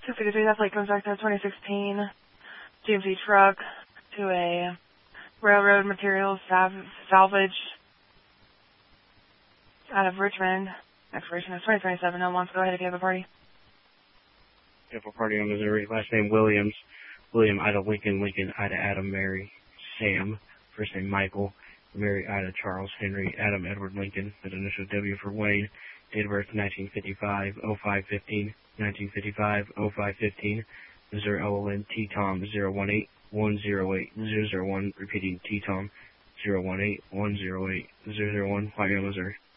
253, that plate comes back to a 2016 GMC truck to a railroad materials salvage out of Richmond. Expiration is 2027. No wants to go ahead if you have a party. You have a party on Missouri. Last name Williams. William Ida Lincoln, Lincoln Ida Adam Mary Sam. First name Michael. Mary Ida Charles Henry Adam Edward Lincoln. With initial W for Wayne. Date of birth 1955 0515. 1955 0515. Missouri OLN T Tom 018 108 001. Repeating T Tom 018 108 001. Pioneer, Missouri.